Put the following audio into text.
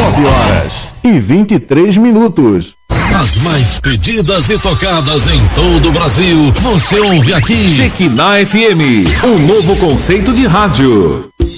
9h23. As mais pedidas e tocadas em todo o Brasil, você ouve aqui. Shekinah FM, um novo conceito de rádio.